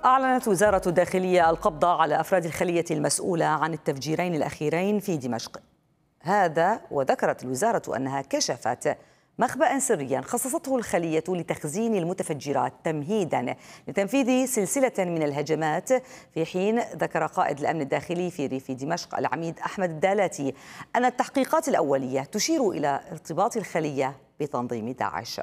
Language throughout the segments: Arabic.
أعلنت وزارة الداخلية القبض على أفراد الخلية المسؤولة عن التفجيرين الأخيرين في دمشق. هذا وذكرت الوزارة أنها كشفت مخبأ سريا خصصته الخلية لتخزين المتفجرات تمهيدا لتنفيذ سلسلة من الهجمات، في حين ذكر قائد الأمن الداخلي في ريف دمشق العميد أحمد الدالاتي أن التحقيقات الأولية تشير إلى ارتباط الخلية بتنظيم داعش.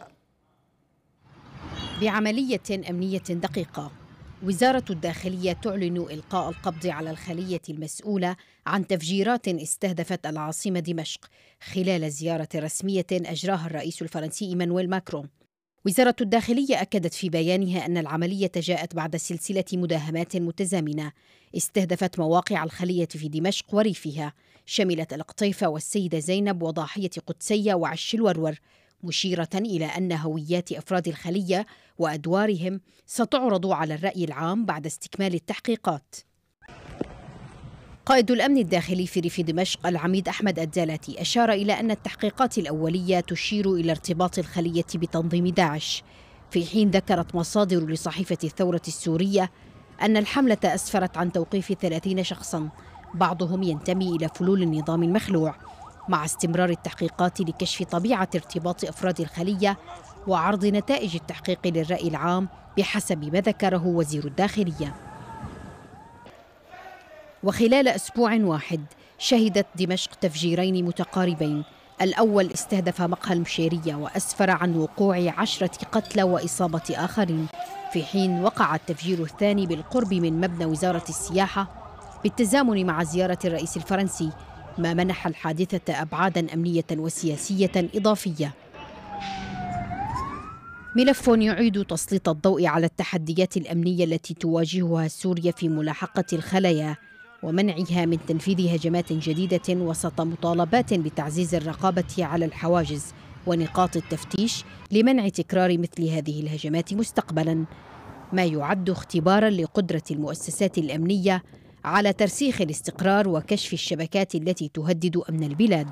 بعملية أمنية دقيقة، وزارة الداخلية تعلن إلقاء القبض على الخلية المسؤولة عن تفجيرات استهدفت العاصمة دمشق خلال زيارة رسمية أجراها الرئيس الفرنسي إيمانويل ماكرون. وزارة الداخلية أكدت في بيانها أن العملية جاءت بعد سلسلة مداهمات متزامنة استهدفت مواقع الخلية في دمشق وريفها، شملت القطيفة والسيدة زينب وضاحية قدسية وعش الورور، مشيرة إلى أن هويات أفراد الخلية وأدوارهم ستعرض على الرأي العام بعد استكمال التحقيقات. قائد الأمن الداخلي في ريف دمشق العميد أحمد الدالاتي أشار إلى أن التحقيقات الأولية تشير إلى ارتباط الخلية بتنظيم داعش، في حين ذكرت مصادر لصحيفة الثورة السورية أن الحملة أسفرت عن توقيف 30 شخصاً بعضهم ينتمي إلى فلول النظام المخلوع، مع استمرار التحقيقات لكشف طبيعة ارتباط أفراد الخلية وعرض نتائج التحقيق للرأي العام بحسب ما ذكره وزير الداخلية. وخلال أسبوع واحد شهدت دمشق تفجيرين متقاربين، الأول استهدف مقهى المشيرية وأسفر عن وقوع 10 قتلى وإصابة آخرين، في حين وقع التفجير الثاني بالقرب من مبنى وزارة السياحة بالتزامن مع زيارة الرئيس الفرنسي، ما منح الحادثة أبعاداً أمنية وسياسية إضافية. ملف يعيد تسليط الضوء على التحديات الأمنية التي تواجهها سوريا في ملاحقة الخلايا ومنعها من تنفيذ هجمات جديدة، وسط مطالبات بتعزيز الرقابة على الحواجز ونقاط التفتيش لمنع تكرار مثل هذه الهجمات مستقبلاً، ما يعد اختباراً لقدرة المؤسسات الأمنية على ترسيخ الاستقرار وكشف الشبكات التي تهدد أمن البلاد.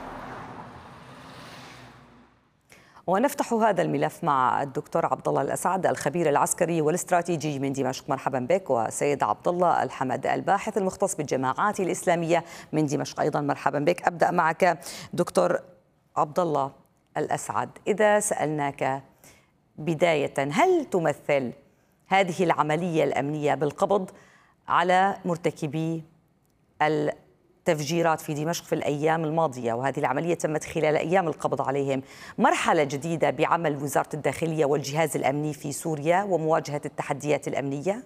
ونفتح هذا الملف مع الدكتور عبد الله الأسعد، الخبير العسكري والاستراتيجي من دمشق. مرحبا بك. وسيد عبد الله الحمد، الباحث المختص بالجماعات الإسلامية من دمشق، أيضا مرحبا بك. أبدأ معك دكتور عبد الله الأسعد، إذا سألناك بداية، هل تمثل هذه العملية الأمنية بالقبض على مرتكبي التفجيرات في دمشق في الأيام الماضية، وهذه العملية تمت خلال أيام القبض عليهم، مرحلة جديدة بعمل وزارة الداخلية والجهاز الأمني في سوريا ومواجهة التحديات الأمنية؟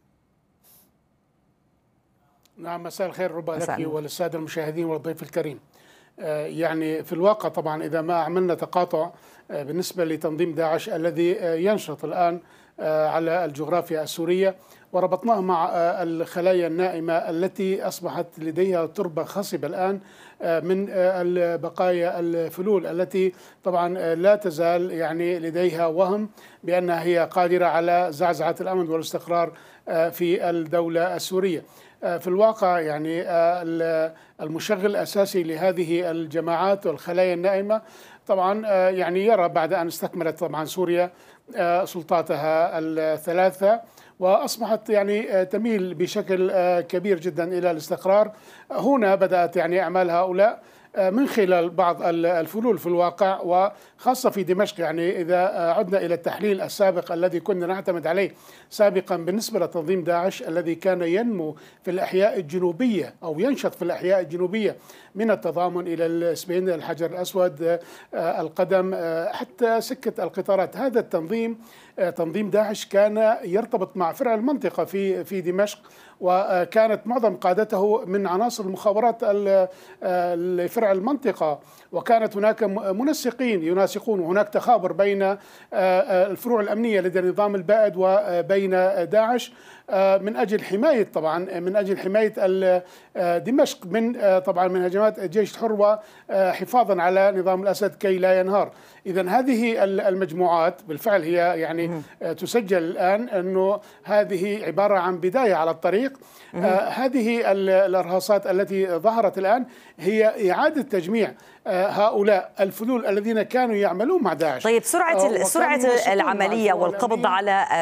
نعم، مساء الخير ربا لك وللسادة المشاهدين والضيف الكريم. يعني في الواقع طبعا إذا ما عملنا تقاطع بالنسبة لتنظيم داعش الذي ينشط الآن على الجغرافيا السورية، وربطناه مع الخلايا النائمة التي أصبحت لديها تربة خصبة الآن من البقايا الفلول التي طبعا لا تزال يعني لديها وهم بأنها هي قادرة على زعزعة الأمن والاستقرار في الدولة السورية. في الواقع يعني المشغل الأساسي لهذه الجماعات والخلايا النائمة طبعا يعني يرى بعد أن استكملت طبعا سوريا سلطاتها الثلاثة وأصبحت يعني تميل بشكل كبير جدا إلى الاستقرار، هنا بدأت يعني أعمال هؤلاء من خلال بعض الفلول في الواقع، وخاصة في دمشق. يعني إذا عدنا إلى التحليل السابق الذي كنا نعتمد عليه سابقا بالنسبة لتنظيم داعش الذي كان ينمو في الأحياء الجنوبية أو ينشط في الأحياء الجنوبية من التضامن إلى السبين، الحجر الأسود، القدم، حتى سكة القطارات، هذا التنظيم تنظيم داعش كان يرتبط مع فرع المنطقة في دمشق، وكانت معظم قادته من عناصر المخابرات لفرع المنطقة، وكانت هناك منسقين يناسقون، وهناك تخابر بين الفروع الأمنية لدى النظام البائد وبين داعش من أجل حماية طبعا من أجل حماية دمشق من طبعا من هجمات الجيش الحر وحفاظا على نظام الأسد كي لا ينهار. إذن هذه المجموعات بالفعل هي يعني تسجل الآن أنه هذه عبارة عن بداية على الطريق. هذه الإرهاصات التي ظهرت الآن هي إعادة تجميع هؤلاء الفلول الذين كانوا يعملون مع داعش. طيب، سرعة العملية والقبض على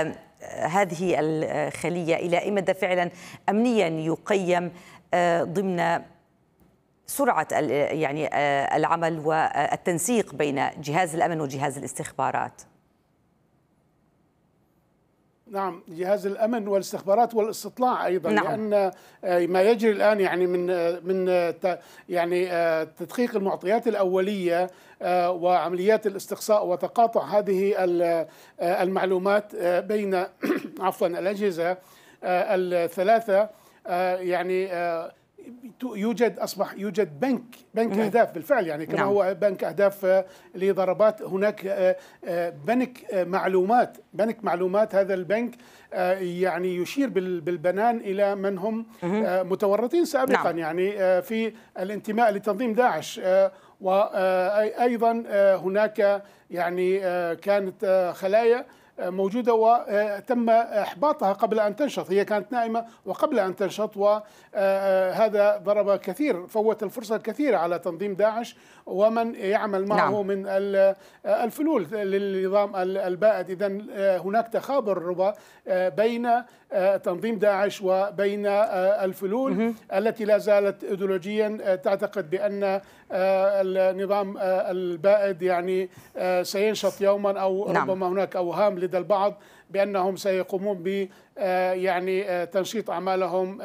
هذه الخلية إلى أي مدى فعلا أمنيا يقيم ضمن سرعة يعني العمل والتنسيق بين جهاز الأمن وجهاز الاستخبارات؟ نعم، جهاز الأمن والاستخبارات والاستطلاع أيضا. نعم. لأن ما يجري الآن يعني من يعني تدقيق المعطيات الأولية وعمليات الاستقصاء وتقاطع هذه المعلومات بين عفوا الأجهزة الثلاثة، يعني أصبح يوجد بنك أهداف بالفعل، يعني كما هو بنك أهداف لضربات، هناك بنك معلومات. هذا البنك يعني يشير بالبنان إلى من هم متورطين سابقا يعني في الانتماء لتنظيم داعش. وأيضا هناك يعني كانت خلايا موجودة وتم إحباطها قبل أن تنشط، هي كانت نائمة وقبل أن تنشط، وهذا ضرب كثير، فوت الفرصة الكثيرة على تنظيم داعش ومن يعمل معه من الفلول للنظام البائد. إذن هناك تخابر ربما بين تنظيم داعش وبين الفلول التي لا زالت ايديولوجيا تعتقد بأن النظام البائد يعني سينشط يوما، أو ربما هناك أوهام لدى البعض بأنهم سيقومون ب يعني تنشيط أعمالهم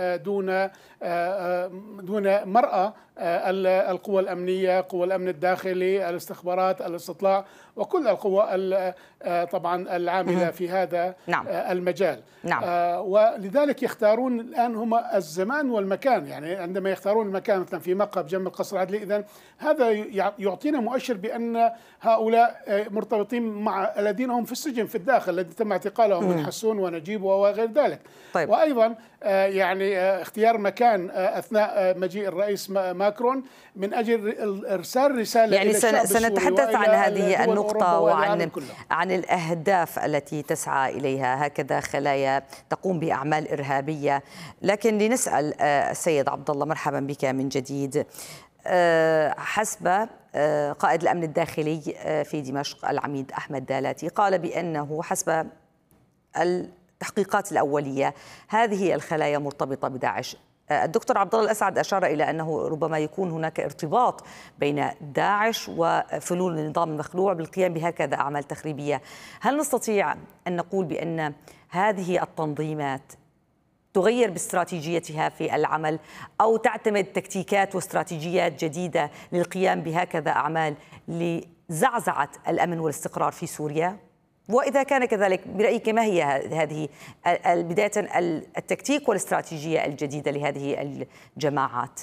دون مرأة القوى الأمنية، قوى الأمن الداخلي، الاستخبارات، الاستطلاع، وكل القوى طبعا العاملة في هذا المجال. ولذلك يختارون الآن هم الزمان والمكان، يعني عندما يختارون المكان مثلا في مقهى بجنب القصر العدلي، إذن هذا يعطينا مؤشر بأن هؤلاء مرتبطين مع الذين هم في السجن في الداخل، الذي تم اعتقالهم من حسون ونجيب وغير ذلك. طيب. وأيضا يعني اختيار مكان أثناء مجيء الرئيس ماكرون من أجل إرسال رسالة يعني إلى الشعب السوري. سنتحدث عن هذه النقطة وعن الأهداف التي تسعى إليها هكذا خلايا تقوم بأعمال إرهابية. لكن لنسأل السيد عبد الله، مرحبا بك من جديد. حسب قائد الأمن الداخلي في دمشق العميد أحمد دالاتي قال بأنه حسب التحقيقات الأولية هذه الخلايا مرتبطة بداعش. الدكتور عبد الله الأسعد أشار إلى أنه ربما يكون هناك ارتباط بين داعش وفلول النظام المخلوع بالقيام بهكذا أعمال تخريبية. هل نستطيع أن نقول بأن هذه التنظيمات تغير باستراتيجيتها في العمل أو تعتمد تكتيكات واستراتيجيات جديدة للقيام بهكذا أعمال لزعزعة الأمن والاستقرار في سوريا؟ وإذا كان كذلك برأيك ما هي هذه بداية التكتيك والاستراتيجية الجديدة لهذه الجماعات؟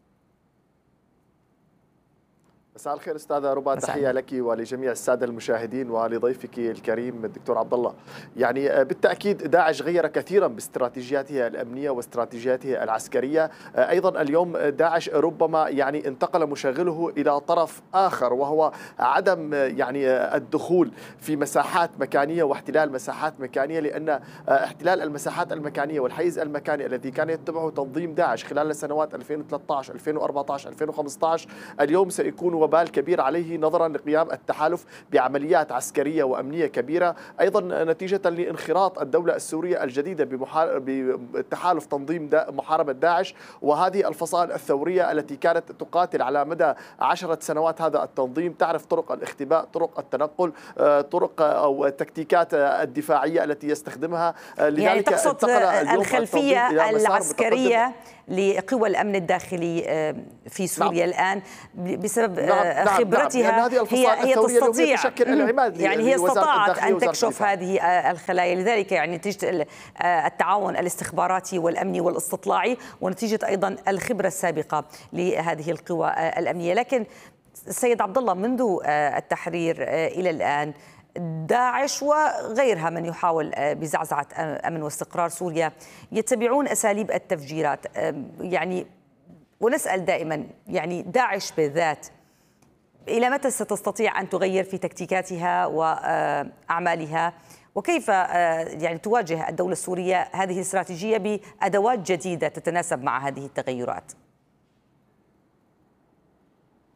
مساء الخير استاذه ربا، تحيه لك ولجميع الساده المشاهدين ولضيفك الكريم الدكتور عبد الله. يعني بالتاكيد داعش غير كثيرا باستراتيجياته الامنيه واستراتيجياته العسكريه. ايضا اليوم داعش ربما يعني انتقل مشاغله الى طرف اخر، وهو عدم يعني الدخول في مساحات مكانيه واحتلال مساحات مكانيه، لان احتلال المساحات المكانيه والحيز المكاني الذي كان يتبعه تنظيم داعش خلال سنوات 2013 2014 2015 اليوم سيكون وبال كبير عليه نظرا لقيام التحالف بعمليات عسكرية وأمنية كبيرة، أيضا نتيجة لانخراط الدولة السورية الجديدة بتحالف تنظيم محاربة داعش، وهذه الفصائل الثورية التي كانت تقاتل على مدى 10 سنوات هذا التنظيم، تعرف طرق الاختباء، طرق التنقل، طرق أو التكتيكات الدفاعية التي يستخدمها. يعني تقصد الخلفية العسكرية لقوى الأمن الداخلي في سوريا الآن بسبب خبرتها. هي تستطيع يعني هي استطاعت أن تكشف هذه الخلايا، لذلك يعني نتيجة التعاون الاستخباراتي والأمني والاستطلاعي ونتيجة أيضا الخبرة السابقة لهذه القوى الأمنية. لكن السيد عبد الله، منذ التحرير إلى الآن داعش وغيرها من يحاول بزعزعة أمن واستقرار سوريا يتبعون أساليب التفجيرات. يعني ونسأل دائما يعني داعش بالذات إلى متى ستستطيع أن تغير في تكتيكاتها وأعمالها، وكيف يعني تواجه الدولة السورية هذه الاستراتيجية بأدوات جديدة تتناسب مع هذه التغيرات؟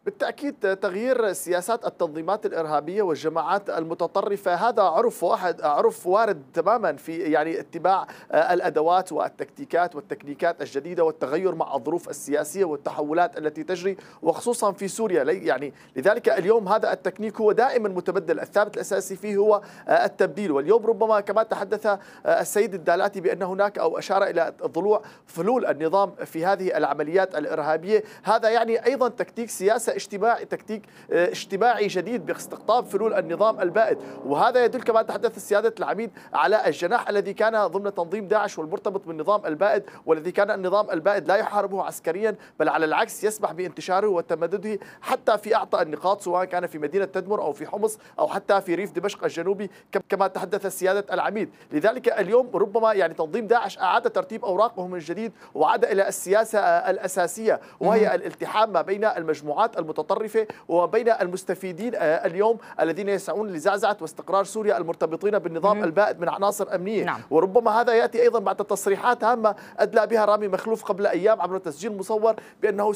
بالتأكيد تغيير سياسات التنظيمات الإرهابية والجماعات المتطرفة هذا عرف وارد تماما في يعني اتباع الأدوات والتكتيكات والتكنيكات الجديدة والتغير مع الظروف السياسية والتحولات التي تجري وخصوصا في سوريا. يعني لذلك اليوم هذا التكنيك هو دائما متبدل، الثابت الأساسي فيه هو التبديل. واليوم ربما كما تحدث السيد الدالاتي بأن هناك أو أشار إلى فلول النظام في هذه العمليات الإرهابية، هذا يعني أيضا تكتيك سياسة تكتيك اجتماعي جديد باستقطاب فلول النظام البائد. وهذا يدل كما تحدث سيادة العميد على الجناح الذي كان ضمن تنظيم داعش والمرتبط بالنظام البائد، والذي كان النظام البائد لا يحاربه عسكريا بل على العكس يسمح بانتشاره وتمدده حتى في أعطى النقاط، سواء كان في مدينة تدمر أو في حمص أو حتى في ريف دمشق الجنوبي كما تحدث سيادة العميد. لذلك اليوم ربما يعني تنظيم داعش أعاد ترتيب أوراقه من جديد وعاد إلى السياسة الأساسية، وهي الالتحام ما بين المجموعات المتطرفة وبين المستفيدين اليوم الذين يسعون لزعزعة واستقرار سوريا المرتبطين بالنظام البائد من عناصر أمنية. نعم. وربما هذا يأتي أيضا بعد تصريحات هامة أدلى بها رامي مخلوف قبل أيام عبر تسجيل مصور بأنه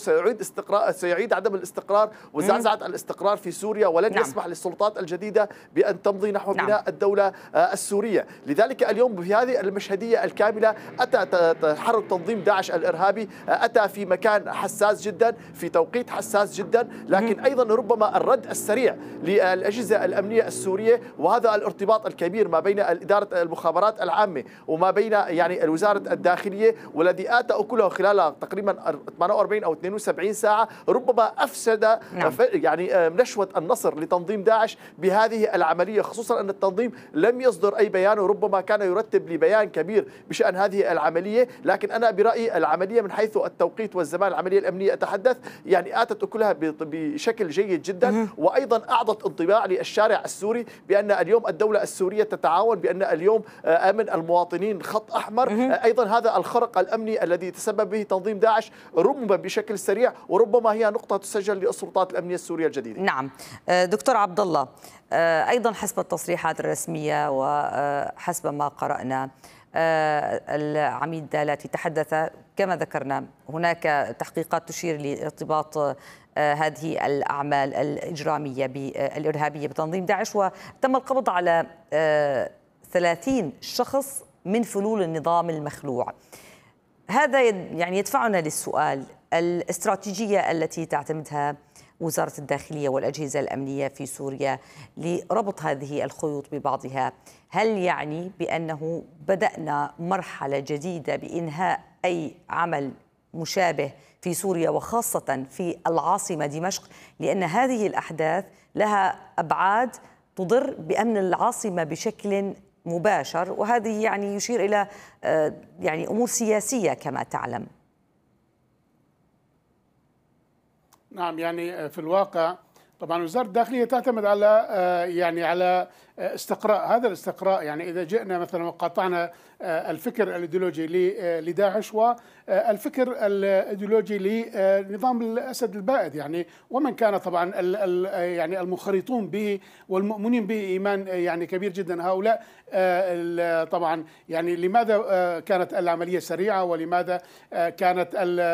سيعيد عدم الاستقرار وزعزعة الاستقرار في سوريا، ولن يسمح للسلطات الجديدة بأن تمضي نحو بناء الدولة السورية. لذلك اليوم في هذه المشهدية الكاملة أتى تحرك تنظيم داعش الإرهابي، أتى في مكان حساس جدا في توقيت حساس جدا، لكن أيضا ربما الرد السريع للأجهزة الأمنية السورية، وهذا الارتباط الكبير ما بين إدارة المخابرات العامة وما بين يعني وزارة الداخلية، والذي آتى أكله خلال تقريبا 48 أو 72 ساعة، ربما أفسد يعني نشوة النصر لتنظيم داعش بهذه العملية، خصوصا أن التنظيم لم يصدر أي بيان، وربما كان يرتب لبيان كبير بشأن هذه العملية. لكن أنا برأيي العملية من حيث التوقيت والزمان، العملية الأمنية أتحدث، يعني آتت أكلها بشكل جيد جدا، وأيضا أعطت انطباع للشارع السوري بأن اليوم الدولة السورية تتعاون، بأن اليوم أمن المواطنين خط أحمر. أيضا هذا الخرق الأمني الذي تسبب به تنظيم داعش ربما بشكل سريع، وربما هي نقطة تسجل للسلطات الأمنية السورية الجديدة. نعم دكتور عبد الله، أيضا حسب التصريحات الرسمية وحسب ما قرأنا العميد دالاتي تحدث كما ذكرنا هناك تحقيقات تشير لارتباط هذه الأعمال الإجرامية الإرهابية بتنظيم داعش، وتم القبض على 30 شخص من فلول النظام المخلوع. هذا يعني يدفعنا للسؤال، الاستراتيجية التي تعتمدها وزارة الداخلية والأجهزة الأمنية في سوريا لربط هذه الخيوط ببعضها، هل يعني بأنه بدأنا مرحلة جديدة بإنهاء أي عمل مشابه في سوريا وخاصة في العاصمة دمشق، لأن هذه الأحداث لها أبعاد تضر بأمن العاصمة بشكل مباشر، وهذه يعني يشير إلى يعني أمور سياسية كما تعلم. نعم، يعني في الواقع طبعا وزارة الداخلية تعتمد على يعني على استقراء. هذا الاستقراء يعني إذا جئنا مثلا وقاطعنا الفكر الإيديولوجي لداعش والفكر الإيديولوجي لنظام الأسد البائد، يعني ومن كان طبعا يعني المنخرطون به والمؤمنين به إيمان يعني كبير جدا، هؤلاء طبعا يعني لماذا كانت العملية سريعة، ولماذا كانت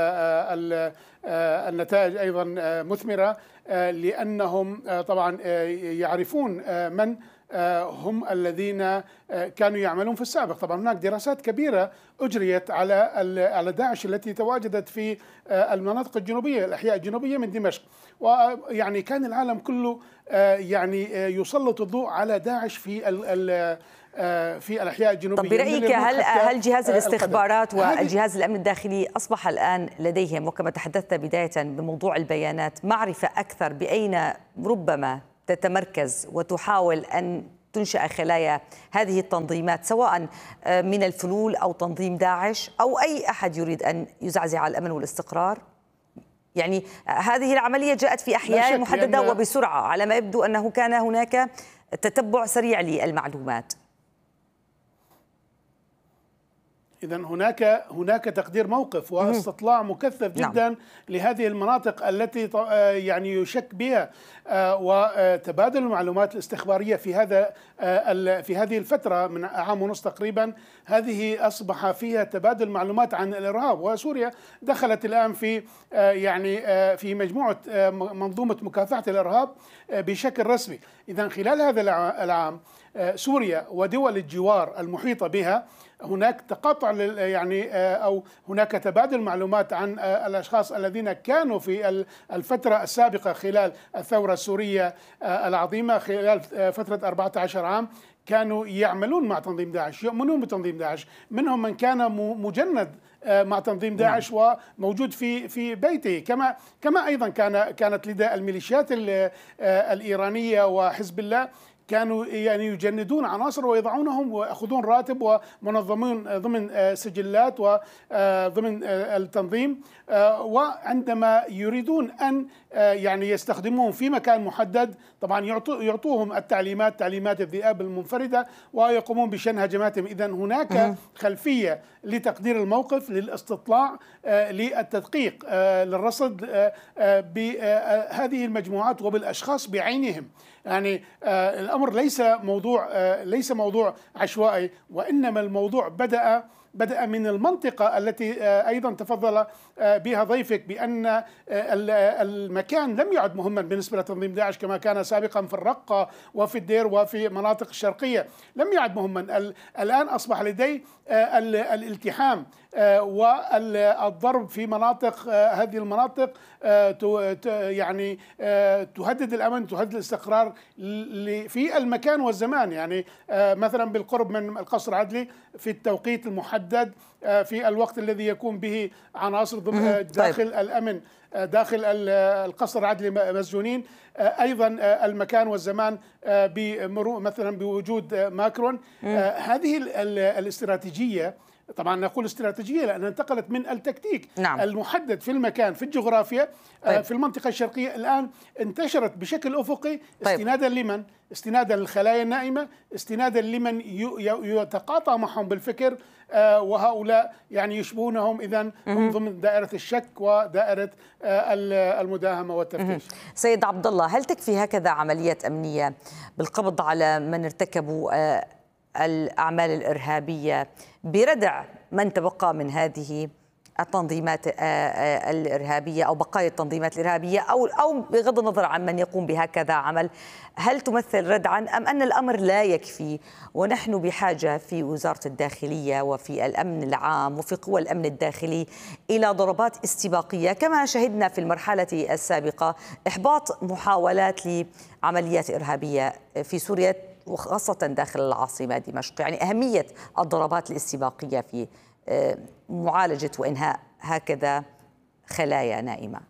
النتائج أيضا مثمرة؟ لأنهم طبعا يعرفون من هم الذين كانوا يعملون في السابق. طبعا هناك دراسات كبيرة أجريت على داعش التي تواجدت في المناطق الجنوبية، الأحياء الجنوبية من دمشق، ويعني كان العالم كله يعني يسلط الضوء على داعش في الأحياء الجنوبية. طب برأيك هل جهاز الاستخبارات والجهاز الأمن الداخلي أصبح الآن لديهم، وكما تحدثت بداية بموضوع البيانات، معرفة أكثر بأين ربما تتمركز وتحاول أن تنشأ خلايا هذه التنظيمات، سواء من الفلول أو تنظيم داعش أو أي أحد يريد أن يزعزع الأمن والاستقرار؟ يعني هذه العملية جاءت في أحياء محددة وبسرعة، على ما يبدو أنه كان هناك تتبع سريع للمعلومات. إذا هناك تقدير موقف واستطلاع مكثف جدا لهذه المناطق التي يعني يشك بها، وتبادل المعلومات الاستخبارية في هذه الفترة من عام ونصف تقريبا، هذه أصبح فيها تبادل معلومات عن الإرهاب. وسوريا دخلت الآن في يعني في مجموعة منظومة مكافحة الإرهاب بشكل رسمي. إذا خلال هذا العام سوريا ودول الجوار المحيطة بها هناك تقاطع يعني أو هناك تبادل معلومات عن الأشخاص الذين كانوا في الفترة السابقة خلال الثورة السورية العظيمة، خلال فترة 14 عام كانوا يعملون مع تنظيم داعش، يؤمنون بتنظيم داعش، منهم من كان مجند مع تنظيم داعش وموجود في بيته، كما أيضا كانت لدى الميليشيات الإيرانية وحزب الله كانوا يعني يجندون عناصر ويضعونهم ويأخذون راتب ومنظمين ضمن سجلات وضمن التنظيم، وعندما يريدون أن يعني يستخدموهم في مكان محدد طبعا يعطوهم تعليمات الذئاب المنفردة ويقومون بشن هجماتهم. إذن هناك خلفية لتقدير الموقف، للاستطلاع، للتدقيق، للرصد بهذه المجموعات وبالأشخاص بعينهم. يعني الأمر ليس موضوع عشوائي، وإنما الموضوع بدأ من المنطقة التي أيضا تفضل بها ضيفك بأن المكان لم يعد مهما بالنسبة لتنظيم داعش كما كان سابقا في الرقة وفي الدير وفي مناطق الشرقية، لم يعد مهما. الآن أصبح لدي الالتحام والضرب في مناطق، هذه المناطق يعني تهدد الأمن، تهدد الاستقرار في المكان والزمان. يعني مثلا بالقرب من القصر العدلي في التوقيت المحدد، في الوقت الذي يكون به عناصر داخل الأمن داخل القصر العدلي مسجونين، أيضا المكان والزمان مثلا بوجود ماكرون. هذه الاستراتيجية، طبعا نقول استراتيجية لأنها انتقلت من التكتيك المحدد في المكان في الجغرافيا في المنطقة الشرقية، الآن انتشرت بشكل أفقي. استنادا لمن؟ استنادا للخلايا النائمة، استنادا لمن يتقاطع معهم بالفكر، وهؤلاء يعني يشبهونهم إذن هم ضمن دائرة الشك ودائرة المداهمة والتفتيش. سيد عبد الله، هل تكفي هكذا عمليات أمنية بالقبض على من ارتكبوا الأعمال الإرهابية بردع من تبقى من هذه التنظيمات الإرهابية أو بقايا التنظيمات الإرهابية، أو بغض النظر عن من يقوم بهكذا عمل، هل تمثل ردعا أم أن الأمر لا يكفي ونحن بحاجة في وزارة الداخلية وفي الأمن العام وفي قوى الأمن الداخلي إلى ضربات استباقية كما شهدنا في المرحلة السابقة إحباط محاولات لعمليات إرهابية في سوريا وخاصة داخل العاصمة دمشق؟ يعني أهمية الضربات الاستباقية في معالجة وإنهاء هكذا خلايا نائمة.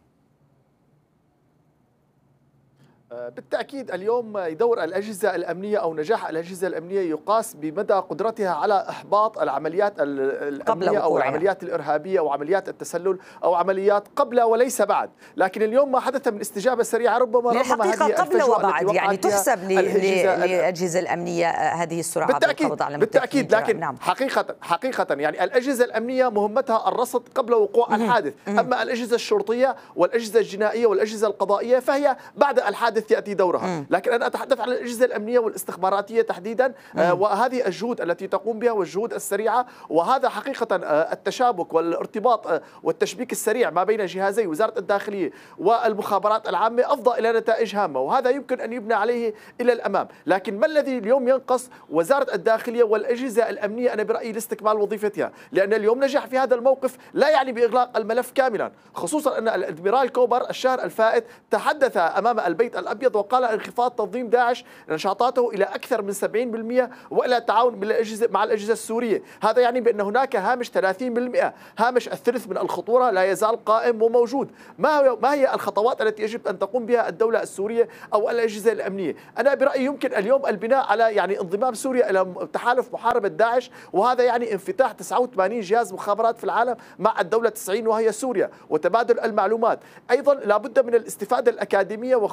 بالتأكيد اليوم دور الأجهزة الأمنية أو نجاح الأجهزة الأمنية يقاس بمدى قدرتها على إحباط العمليات الأمنية أو العمليات الإرهابية أو عمليات التسلل أو عمليات قبل وليس بعد. لكن اليوم ما حدث من استجابة سريعة ربما هذه قبل وبعد، يعني تحسب للأجهزة الأمنية هذه السرعة بالقبض على بالتأكيد. لكن حقيقة يعني الأجهزة الأمنية مهمتها الرصد قبل وقوع الحادث، أما الأجهزة الشرطية والأجهزة الجنائية والأجهزة القضائية فهي بعد الحادث يأتي دورها. لكن أنا أتحدث عن الأجهزة الأمنية والاستخباراتية تحديدا، وهذه الجهود التي تقوم بها والجهود السريعة، وهذا حقيقة التشابك والارتباط والتشبيك السريع ما بين جهازي وزارة الداخلية والمخابرات العامة أفضى إلى نتائج هامة، وهذا يمكن أن يبنى عليه إلى الأمام. لكن ما الذي اليوم ينقص وزارة الداخلية والأجهزة الأمنية أنا برأيي لاستكمال وظيفتها، لأن اليوم نجح في هذا الموقف لا يعني بإغلاق الملف كاملا، خصوصا أن الأدميرال كوبر الشهر الفائت تحدث أمام البيت الأبيض وقال انخفاض تنظيم داعش نشاطاته إلى أكثر من 70% وإلى التعاون مع الأجهزة السورية. هذا يعني بأن هناك هامش 30%، هامش الثلث من الخطورة لا يزال قائم وموجود. ما هي الخطوات التي يجب أن تقوم بها الدولة السورية أو الأجهزة الأمنية؟ أنا برأيي يمكن اليوم البناء على يعني انضمام سوريا إلى تحالف محاربة داعش، وهذا يعني انفتاح 89 جهاز مخابرات في العالم مع الدولة 90 وهي سوريا، وتبادل المعلومات. أيضا لابد من الاستفادة الأكاديمية وخصوصا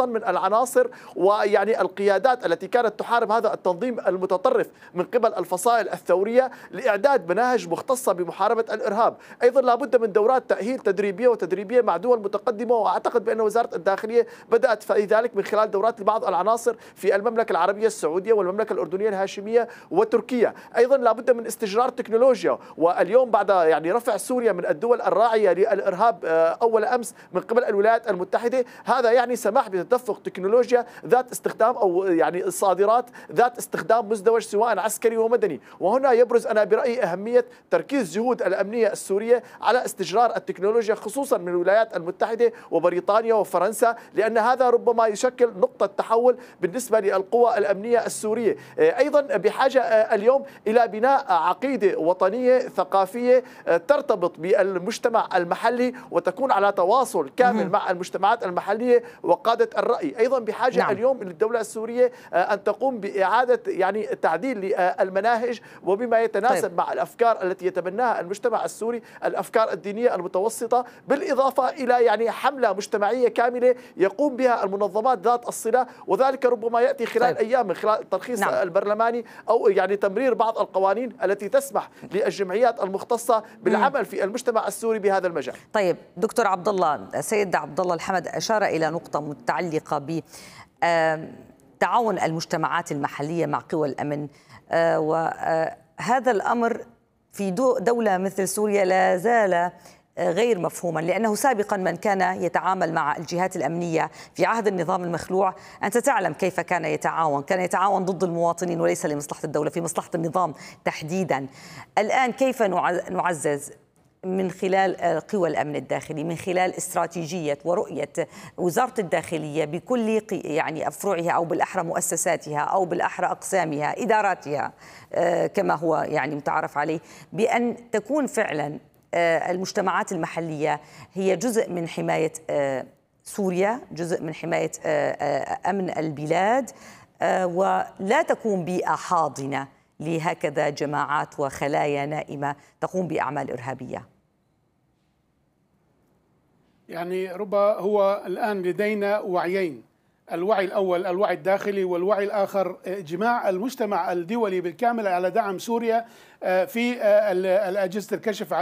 من العناصر ويعني القيادات التي كانت تحارب هذا التنظيم المتطرف من قبل الفصائل الثورية لإعداد مناهج مختصة بمحاربة الإرهاب. أيضا لابد من دورات تأهيل تدريبية وتدريبية مع دول متقدمة، وأعتقد بأن وزارة الداخلية بدأت في ذلك من خلال دورات لبعض العناصر في المملكة العربية السعودية والمملكة الأردنية الهاشمية وتركيا. أيضا لابد من استجرار تكنولوجيا، واليوم بعد يعني رفع سوريا من الدول الراعية للإرهاب أول أمس من قبل الولايات المتحدة، هذا يعني سماح بتدفق تكنولوجيا ذات استخدام أو يعني صادرات ذات استخدام مزدوج سواء عسكري ومدني. وهنا يبرز أنا برأيي أهمية تركيز جهود الأمنية السورية على استجرار التكنولوجيا خصوصا من الولايات المتحدة وبريطانيا وفرنسا، لأن هذا ربما يشكل نقطة تحول بالنسبة للقوى الأمنية السورية. أيضا بحاجة اليوم إلى بناء عقيدة وطنية ثقافية ترتبط بالمجتمع المحلي وتكون على تواصل كامل مع المجتمعات المحلية وقادة الرأي. أيضا بحاجة اليوم للدولة السورية أن تقوم بإعادة يعني تعديل للمناهج وبما يتناسب مع الأفكار التي يتبناها المجتمع السوري، الأفكار الدينية المتوسطة، بالإضافة إلى يعني حملة مجتمعية كاملة يقوم بها المنظمات ذات الصلة، وذلك ربما يأتي خلال أيام من خلال الترخيص البرلماني أو يعني تمرير بعض القوانين التي تسمح للجمعيات المختصة بالعمل في المجتمع السوري بهذا المجال. طيب دكتور عبد الله، سيد عبد الله الحمد أشار إلى نقطة متعلقة ب تعاون المجتمعات المحلية مع قوى الأمن، وهذا الأمر في دولة مثل سوريا لا زال غير مفهوما، لأنه سابقا من كان يتعامل مع الجهات الأمنية في عهد النظام المخلوع، أنت تعلم كيف كان يتعاون ضد المواطنين وليس لمصلحة الدولة، في مصلحة النظام تحديدا. الآن كيف نعزز من خلال قوى الأمن الداخلي، من خلال استراتيجية ورؤية وزارة الداخلية بكل يعني أفرعها أو بالأحرى مؤسساتها أو بالأحرى أقسامها إداراتها كما هو يعني متعارف عليه، بأن تكون فعلا المجتمعات المحلية هي جزء من حماية سوريا، جزء من حماية أمن البلاد، ولا تكون بيئة حاضنة لهكذا جماعات وخلايا نائمة تقوم بأعمال إرهابية؟ يعني ربما هو الآن لدينا وعيين، الوعي الأول الوعي الداخلي، والوعي الآخر إجماع المجتمع الدولي بالكامل على دعم سوريا في أجهزة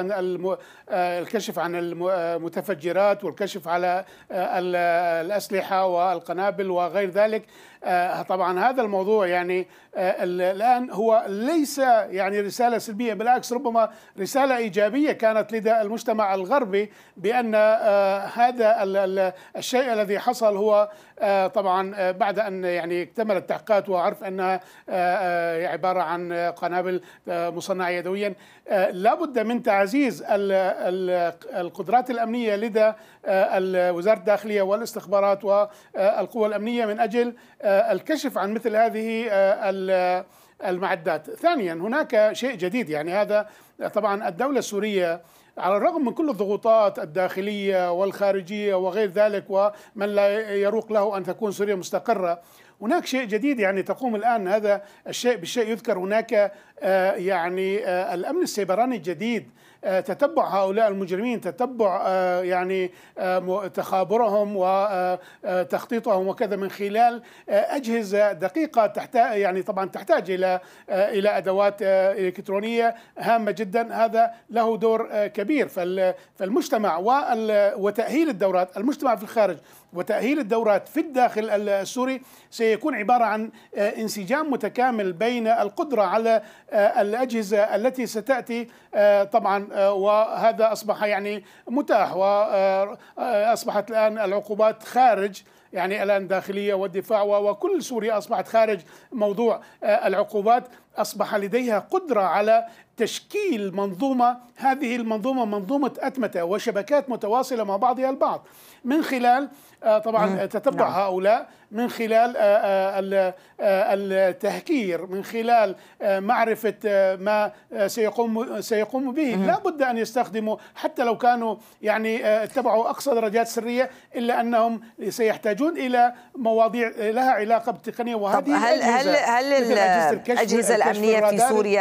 الكشف عن المتفجرات والكشف على الأسلحة والقنابل وغير ذلك. طبعا هذا الموضوع يعني الآن هو ليس يعني رسالة سلبية، بالعكس ربما رسالة إيجابية كانت لدى المجتمع الغربي بأن هذا الشيء الذي حصل هو طبعا بعد أن يعني اكتمل التحقيقات وعرف أنها عبارة عن قنابل مصنعة يدويا. لابد من تعزيز القدرات الأمنية لدى وزارة الداخلية والاستخبارات والقوى الأمنية من أجل الكشف عن مثل هذه المعدات. ثانيا هناك شيء جديد، يعني هذا طبعا الدولة السورية على الرغم من كل الضغوطات الداخلية والخارجية وغير ذلك ومن لا يروق له أن تكون سوريا مستقرة، هناك شيء جديد يعني تقوم الآن هذا الشيء بالشيء يذكر. هناك يعني الأمن السيبراني الجديد، تتبع هؤلاء المجرمين، تتبع يعني تخابرهم وتخطيطهم وكذا من خلال أجهزة دقيقة يعني طبعا تحتاج إلى أدوات إلكترونية هامة جدا. هذا له دور كبير. فالمجتمع وتأهيل الدورات، المجتمع في الخارج وتأهيل الدورات في الداخل السوري سيكون عبارة عن انسجام متكامل بين القدرة على الأجهزة التي ستأتي طبعا، وهذا أصبح يعني متاح، وأصبحت الآن العقوبات خارج يعني الآن داخلية والدفاع وكل سوريا أصبحت خارج موضوع العقوبات. أصبح لديها قدرة على تشكيل منظومة، هذه المنظومة منظومة أتمتة وشبكات متواصلة مع بعضها البعض من خلال طبعا تتبع هؤلاء، من خلال التهكير، من خلال معرفة ما سيقوم به. لا بد أن يستخدموا حتى لو كانوا يعني اتبعوا أقصى درجات سرية، إلا أنهم سيحتاجون إلى مواضيع لها علاقة بالتقنية. وهذه هل الأجهزة الأمنية في سوريا